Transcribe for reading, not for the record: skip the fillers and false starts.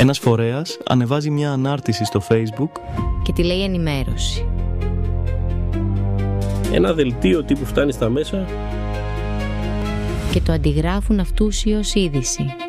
Ένας φορέας ανεβάζει μια ανάρτηση στο Facebook και τη λέει ενημέρωση. Ένα δελτίο τύπου φτάνει στα μέσα και το αντιγράφουν αυτούσιοι ως είδηση.